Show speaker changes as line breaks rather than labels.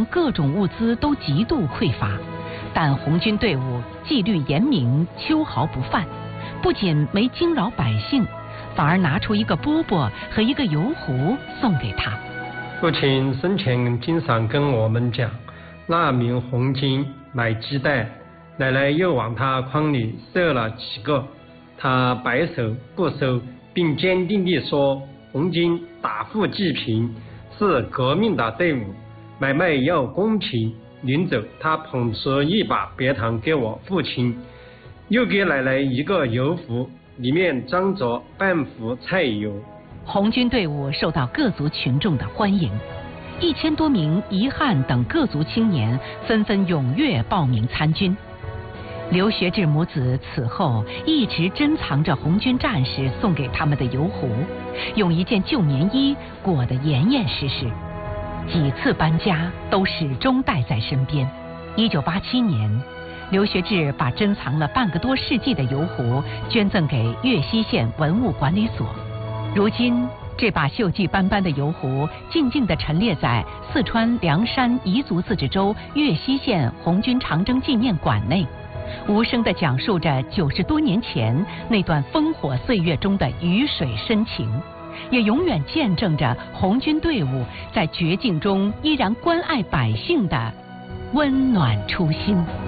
然各种物资都极度匮乏，但红军队伍纪律严明，秋毫不犯，不仅没惊扰百姓，反而拿出一个饽饽和一个油壶送给他。
父亲生前经常跟我们讲，那名红军买鸡蛋，奶奶又往他筐里射了几个，他摆手不收，并坚定地说，红军打富济贫，是革命的队伍，买卖要公平。临走，他捧出一把白糖给我父亲，又给奶奶一个油壶，里面装着半壶菜油。
红军队伍受到各族群众的欢迎，1000多名彝汉等各族青年纷纷踊跃报名参军。刘学志母子此后一直珍藏着红军战士送给他们的油壶，用一件旧棉衣裹得严严实实，几次搬家都始终带在身边。1987年，刘学志把珍藏了半个多世纪的油壶捐赠给岳西县文物管理所。如今，这把锈迹斑斑的油壶静静地陈列在四川凉山彝族自治州岳西县红军长征纪念馆内，无声地讲述着90多年前那段烽火岁月中的鱼水深情，也永远见证着红军队伍在绝境中依然关爱百姓的温暖初心。